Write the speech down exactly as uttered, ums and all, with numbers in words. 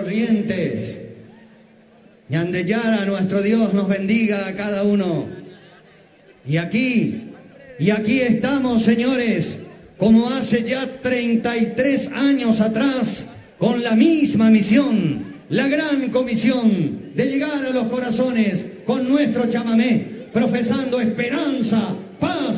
Corrientes. Ñandeyara, nuestro Dios nos bendiga a cada uno. Y aquí, y aquí estamos, señores, como hace ya treinta y tres años atrás, con la misma misión, la gran comisión de llegar a los corazones con nuestro chamamé, profesando esperanza, paz